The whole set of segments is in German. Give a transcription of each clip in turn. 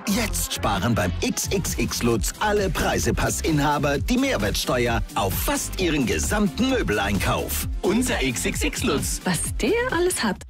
Jetzt sparen beim XXX Lutz alle Preisepassinhaber die Mehrwertsteuer auf fast ihren gesamten Möbeleinkauf. Unser XXX Lutz. Was der alles hat.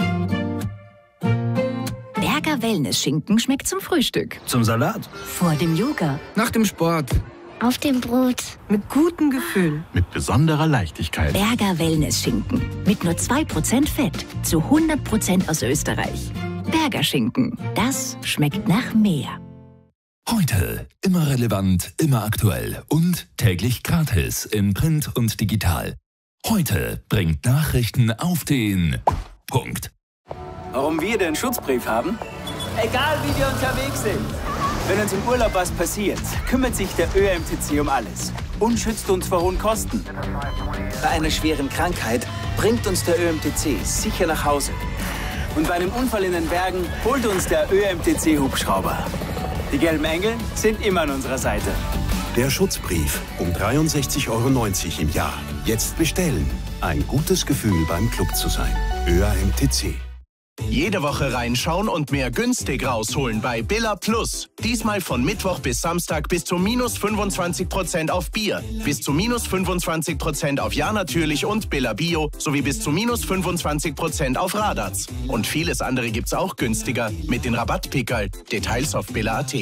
Berger Wellness-Schinken schmeckt zum Frühstück. Zum Salat. Vor dem Yoga. Nach dem Sport. Auf dem Brot. Mit gutem Gefühl. Mit besonderer Leichtigkeit. Berger Wellness-Schinken. Mit nur 2% Fett. Zu 100% aus Österreich. Berger Schinken. Das schmeckt nach mehr. Heute immer relevant, immer aktuell und täglich gratis in Print und digital. Heute bringt Nachrichten auf den Punkt. Warum wir den Schutzbrief haben? Egal wie wir unterwegs sind. Wenn uns im Urlaub was passiert, kümmert sich der ÖMTC um alles und schützt uns vor hohen Kosten. Bei einer schweren Krankheit bringt uns der ÖMTC sicher nach Hause. Und bei einem Unfall in den Bergen holt uns der ÖMTC-Hubschrauber. Die gelben Engel sind immer an unserer Seite. Der Schutzbrief um 63,90 € im Jahr. Jetzt bestellen. Ein gutes Gefühl beim Club zu sein. ÖMTC. Jede Woche reinschauen und mehr günstig rausholen bei Billa Plus. Diesmal von Mittwoch bis Samstag bis zu minus 25% auf Bier, bis zu minus 25% auf Ja natürlich und Billa Bio sowie bis zu minus 25% auf Radatz. Und vieles andere gibt's auch günstiger mit den Rabattpickerl. Details auf billa.at.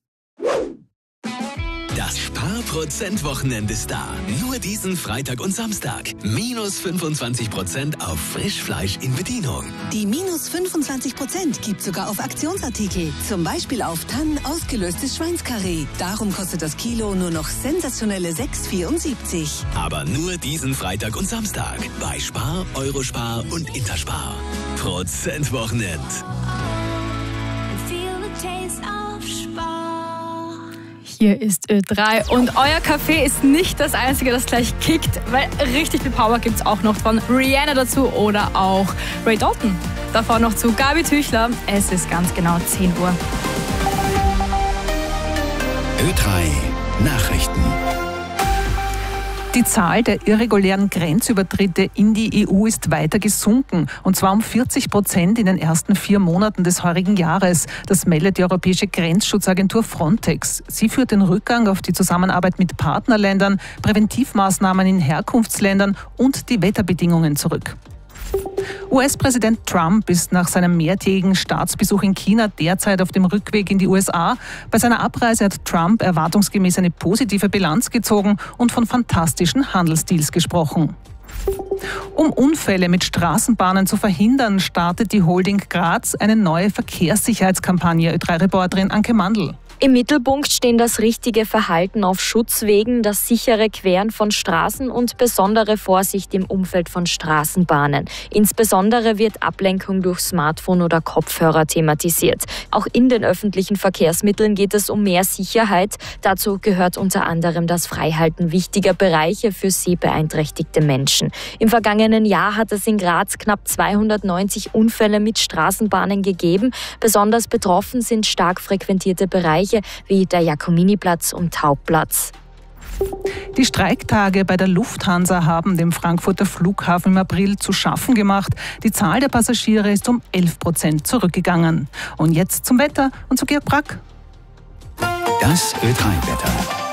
Das Sparprozent-Wochenende ist da. Nur diesen Freitag und Samstag. Minus 25% auf Frischfleisch in Bedienung. Die minus 25% gibt sogar auf Aktionsartikel. Zum Beispiel auf Tannen ausgelöstes Schweinskarree. Darum kostet das Kilo nur noch sensationelle 6,74. Aber nur diesen Freitag und Samstag. Bei Spar, Eurospar und Interspar. Prozentwochenend. Hier ist Ö3 und euer Kaffee ist nicht das einzige, das gleich kickt, weil richtig viel Power gibt es auch noch von Rihanna dazu oder auch Ray Dalton. Davor noch zu Gabi Tüchler. Es ist ganz genau 10 Uhr. Ö3 Nachrichten. Die Zahl der irregulären Grenzübertritte in die EU ist weiter gesunken, und zwar um 40% in den ersten 4 Monaten des heurigen Jahres. Das meldet die Europäische Grenzschutzagentur Frontex. Sie führt den Rückgang auf die Zusammenarbeit mit Partnerländern, Präventivmaßnahmen in Herkunftsländern und die Wetterbedingungen zurück. US-Präsident Trump ist nach seinem mehrtägigen Staatsbesuch in China derzeit auf dem Rückweg in die USA. Bei seiner Abreise hat Trump erwartungsgemäß eine positive Bilanz gezogen und von fantastischen Handelsdeals gesprochen. Um Unfälle mit Straßenbahnen zu verhindern, startet die Holding Graz eine neue Verkehrssicherheitskampagne. Ö3-Reporterin Anke Mandl. Im Mittelpunkt stehen das richtige Verhalten auf Schutzwegen, das sichere Queren von Straßen und besondere Vorsicht im Umfeld von Straßenbahnen. Insbesondere wird Ablenkung durch Smartphone oder Kopfhörer thematisiert. Auch in den öffentlichen Verkehrsmitteln geht es um mehr Sicherheit. Dazu gehört unter anderem das Freihalten wichtiger Bereiche für sehbeeinträchtigte Menschen. Im vergangenen Jahr hat es in Graz knapp 290 Unfälle mit Straßenbahnen gegeben. Besonders betroffen sind stark frequentierte Bereiche wie der Jakominiplatz und Hauptplatz. Die Streiktage bei der Lufthansa haben dem Frankfurter Flughafen im April zu schaffen gemacht. Die Zahl der Passagiere ist um 11% zurückgegangen. Und jetzt zum Wetter und zu Georg Brack. Das Ö3-Wetter.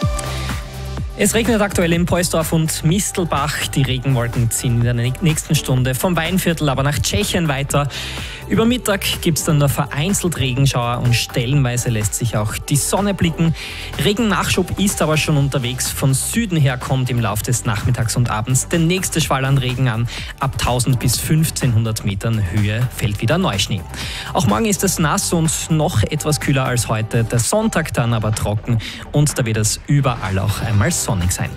Es regnet aktuell in Poisdorf und Mistelbach. Die Regenwolken ziehen in der nächsten Stunde vom Weinviertel aber nach Tschechien weiter. Über Mittag gibt es dann nur vereinzelt Regenschauer und stellenweise lässt sich auch die Sonne blicken. Regennachschub ist aber schon unterwegs. Von Süden her kommt im Laufe des Nachmittags und Abends der nächste Schwall an Regen an. Ab 1000 bis 1500 Metern Höhe fällt wieder Neuschnee. Auch morgen ist es nass und noch etwas kühler als heute. Der Sonntag dann aber trocken und da wird es überall auch einmal sonnig sein.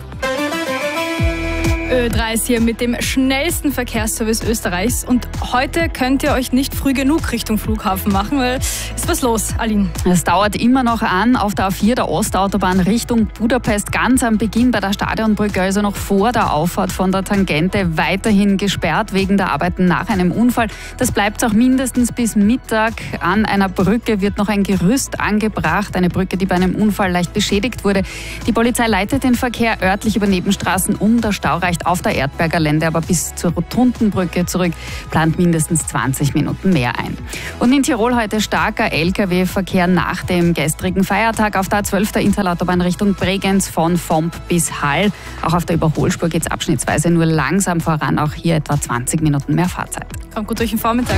Ö3 ist hier mit dem schnellsten Verkehrsservice Österreichs und heute könnt ihr euch nicht früh genug Richtung Flughafen machen, weil ist was los, Aline? Es dauert immer noch an auf der A4 der Ostautobahn Richtung Budapest, ganz am Beginn bei der Stadionbrücke, also noch vor der Auffahrt von der Tangente, weiterhin gesperrt wegen der Arbeiten nach einem Unfall. Das bleibt auch mindestens bis Mittag. An einer Brücke wird noch ein Gerüst angebracht, eine Brücke, die bei einem Unfall leicht beschädigt wurde. Die Polizei leitet den Verkehr örtlich über Nebenstraßen um. Der Stau reicht nicht auf der Erdberger Lände, aber bis zur Rotundenbrücke zurück, plant mindestens 20 Minuten mehr ein. Und in Tirol heute starker Lkw-Verkehr nach dem gestrigen Feiertag auf der A12 der Interlautobahn Richtung Bregenz von Vomp bis Hall. Auch auf der Überholspur geht es abschnittsweise nur langsam voran, auch hier etwa 20 Minuten mehr Fahrzeit. Kommt gut durch den Vormittag.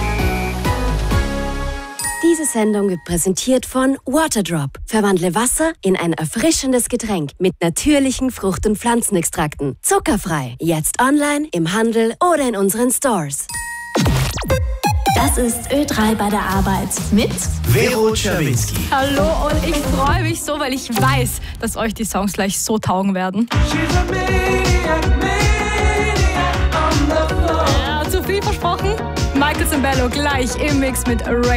Diese Sendung wird präsentiert von Waterdrop. Verwandle Wasser in ein erfrischendes Getränk mit natürlichen Frucht- und Pflanzenextrakten. Zuckerfrei. Jetzt online, im Handel oder in unseren Stores. Das ist Ö3 bei der Arbeit mit Vero Czerwinski. Hallo und ich freue mich so, weil ich weiß, dass euch die Songs gleich so taugen werden. Ja, zu viel versprochen? Michael Zambello gleich im Mix mit